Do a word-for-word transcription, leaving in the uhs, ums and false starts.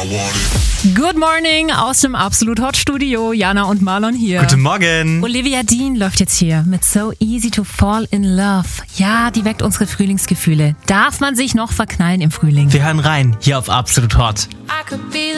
Good morning aus dem Absolut Hot Studio. Jana und Marlon hier. Guten Morgen. Olivia Dean läuft jetzt hier mit So Easy to Fall in Love. Ja, die weckt unsere Frühlingsgefühle. Darf man sich noch verknallen im Frühling? Wir hören rein, hier auf Absolut Hot. I could be